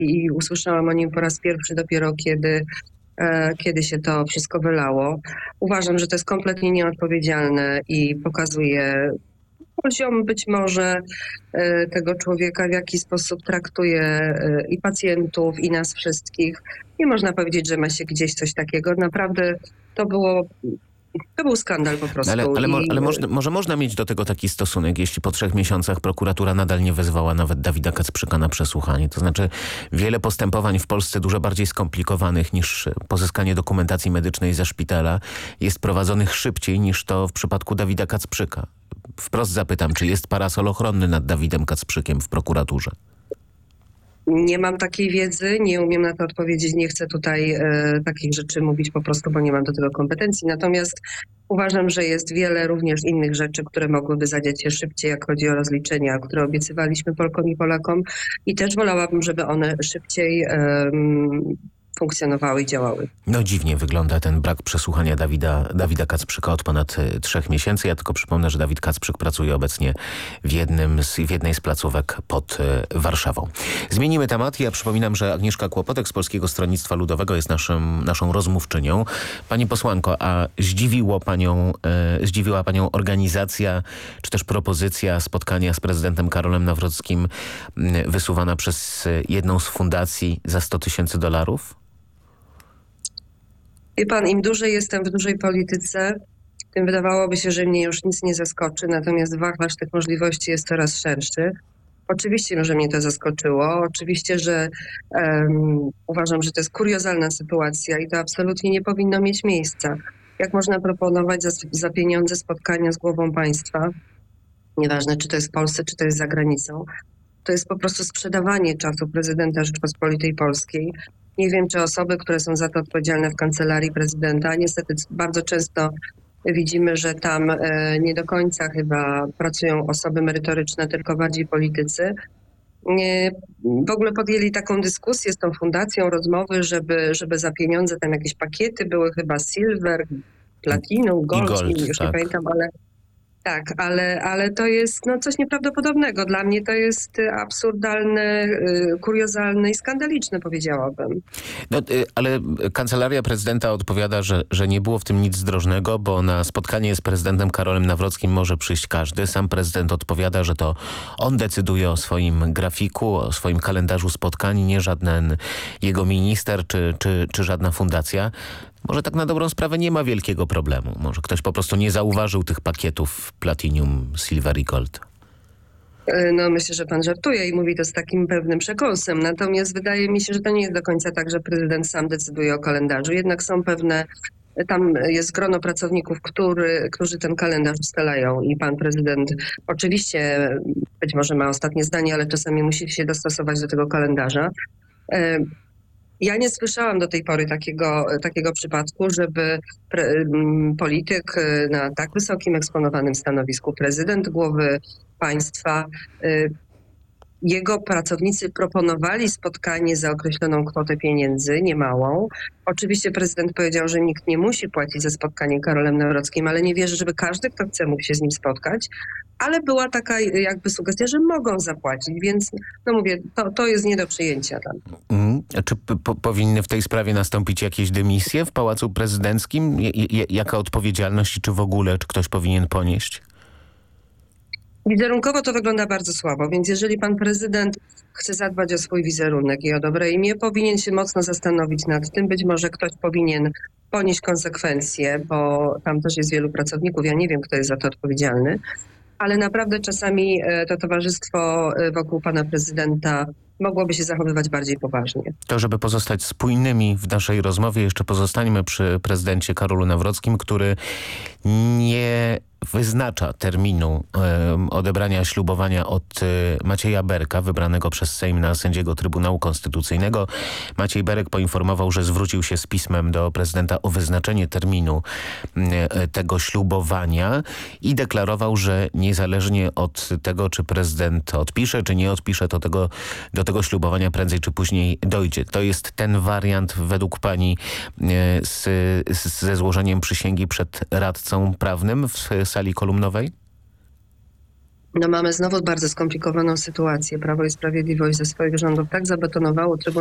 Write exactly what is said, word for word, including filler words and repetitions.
i usłyszałam o nim po raz pierwszy dopiero kiedy, e, kiedy się to wszystko wylało. Uważam, że to jest kompletnie nieodpowiedzialne i pokazuje poziom być może e, tego człowieka, w jaki sposób traktuje e, i pacjentów, i nas wszystkich. Nie można powiedzieć, że ma się gdzieś coś takiego. Naprawdę to było... To był skandal po prostu. Ale, ale, mo, I... ale można, może można mieć do tego taki stosunek, jeśli po trzech miesiącach prokuratura nadal nie wezwała nawet Dawida Kacprzyka na przesłuchanie. To znaczy wiele postępowań w Polsce dużo bardziej skomplikowanych niż pozyskanie dokumentacji medycznej ze szpitala jest prowadzonych szybciej niż to w przypadku Dawida Kacprzyka. Wprost zapytam, czy jest parasol ochronny nad Dawidem Kacprzykiem w prokuraturze? Nie mam takiej wiedzy, nie umiem na to odpowiedzieć, nie chcę tutaj e, takich rzeczy mówić po prostu, bo nie mam do tego kompetencji. Natomiast uważam, że jest wiele również innych rzeczy, które mogłyby zadziać się szybciej, jak chodzi o rozliczenia, które obiecywaliśmy Polkom i Polakom i też wolałabym, żeby one szybciej e, funkcjonowały i działały. No dziwnie wygląda ten brak przesłuchania Dawida, Dawida Kacprzyka od ponad y, trzech miesięcy. Ja tylko przypomnę, że Dawid Kacprzyk pracuje obecnie w, jednym z, w jednej z placówek pod y, Warszawą. Zmienimy temat. Ja przypominam, że Agnieszka Kłopotek z Polskiego Stronnictwa Ludowego jest naszym, naszą rozmówczynią. Pani posłanko, a zdziwiło panią, y, zdziwiła panią organizacja, czy też propozycja spotkania z prezydentem Karolem Nawrockim y, wysuwana przez y, jedną z fundacji za sto tysięcy dolarów? Wie pan, im dłużej jestem w dużej polityce, tym wydawałoby się, że mnie już nic nie zaskoczy, natomiast wachlarz tych możliwości jest coraz szerszy. Oczywiście, że mnie to zaskoczyło. Oczywiście, że um, uważam, że to jest kuriozalna sytuacja i to absolutnie nie powinno mieć miejsca. Jak można proponować za, za pieniądze spotkania z głową państwa, nieważne czy to jest w Polsce, czy to jest za granicą, to jest po prostu sprzedawanie czasu prezydenta Rzeczypospolitej Polskiej. Nie wiem, czy osoby, które są za to odpowiedzialne w kancelarii prezydenta, niestety bardzo często widzimy, że tam e, nie do końca chyba pracują osoby merytoryczne, tylko bardziej politycy. E, w ogóle podjęli taką dyskusję z tą fundacją, rozmowy, żeby, żeby za pieniądze tam jakieś pakiety były, chyba silver, platinum, gold, gold już tak. nie pamiętam, ale tak, ale, ale to jest no, coś nieprawdopodobnego. Dla mnie to jest absurdalne, kuriozalne i skandaliczne, powiedziałabym. No, ale kancelaria prezydenta odpowiada, że, że nie było w tym nic zdrożnego, bo na spotkanie z prezydentem Karolem Nawrockim może przyjść każdy. Sam prezydent odpowiada, że to on decyduje o swoim grafiku, o swoim kalendarzu spotkań, nie żaden jego minister czy, czy, czy żadna fundacja. Może tak na dobrą sprawę nie ma wielkiego problemu. Może ktoś po prostu nie zauważył tych pakietów Platinum, Silver i Gold. No myślę, że pan żartuje i mówi to z takim pewnym przekąsem. Natomiast wydaje mi się, że to nie jest do końca tak, że prezydent sam decyduje o kalendarzu. Jednak są pewne, tam jest grono pracowników, który, którzy ten kalendarz ustalają i pan prezydent oczywiście być może ma ostatnie zdanie, ale czasami musi się dostosować do tego kalendarza. Ja nie słyszałam do tej pory takiego, takiego przypadku, żeby pre, polityk na tak wysokim, eksponowanym stanowisku, prezydent głowy państwa, jego pracownicy proponowali spotkanie za określoną kwotę pieniędzy, niemałą. Oczywiście prezydent powiedział, że nikt nie musi płacić za spotkanie Karolem Nawrockim, ale nie wierzy, żeby każdy, kto chce, mógł się z nim spotkać. Ale była taka jakby sugestia, że mogą zapłacić, więc no mówię, to, to jest nie do przyjęcia tam. Mm. Czy po, powinny w tej sprawie nastąpić jakieś dymisje w Pałacu Prezydenckim? Je, je, jaka odpowiedzialność i czy w ogóle, czy ktoś powinien ponieść? Wizerunkowo to wygląda bardzo słabo, więc jeżeli pan prezydent chce zadbać o swój wizerunek i o dobre imię, powinien się mocno zastanowić nad tym. Być może ktoś powinien ponieść konsekwencje, bo tam też jest wielu pracowników, ja nie wiem, kto jest za to odpowiedzialny, ale naprawdę czasami to towarzystwo wokół pana prezydenta mogłoby się zachowywać bardziej poważnie. To, żeby pozostać spójnymi w naszej rozmowie, jeszcze pozostańmy przy prezydencie Karolu Nawrockim, który nie wyznacza terminu e, odebrania ślubowania od e, Macieja Berka, wybranego przez Sejm na sędziego Trybunału Konstytucyjnego. Maciej Berek poinformował, że zwrócił się z pismem do prezydenta o wyznaczenie terminu e, tego ślubowania i deklarował, że niezależnie od tego, czy prezydent odpisze, czy nie odpisze, to tego, do tego ślubowania prędzej czy później dojdzie. To jest ten wariant według pani e, z, z, ze złożeniem przysięgi przed radcą prawnym w sali kolumnowej? No mamy znowu bardzo skomplikowaną sytuację. Prawo i Sprawiedliwość ze swoich rządów tak zabetonowało Trybunał